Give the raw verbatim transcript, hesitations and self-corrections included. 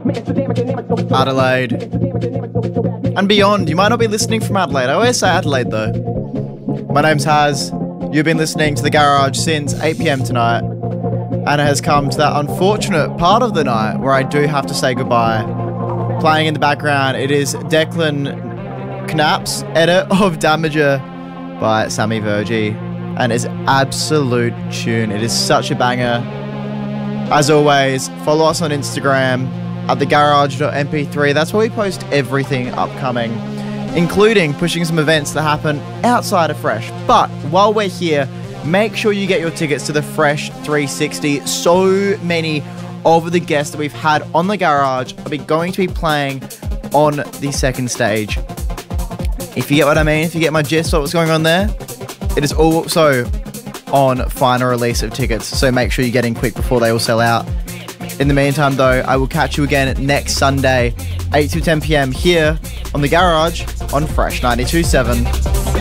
Adelaide, and beyond. You might not be listening from Adelaide. I always say Adelaide though. My name's Haz. You've been listening to The Garage since eight p.m. tonight, and it has come to that unfortunate part of the night where I do have to say goodbye. Playing in the background, it is Declan Knapp's edit of Damager by Sammy Vergy, and it's absolute tune. It is such a banger. As always, follow us on Instagram at the garage dot m p three. That's where we post everything upcoming, including pushing some events that happen outside of Fresh. But while we're here, make sure you get your tickets to the Fresh three sixty. So many of the guests that we've had on the Garage are going to be playing on the second stage. If you get what I mean, if you get my gist of what's going on there, it is also on final release of tickets, so make sure you're getting quick before they all sell out. In the meantime though, I will catch you again next Sunday, eight to ten p.m. here on The Garage on Fresh ninety-two point seven.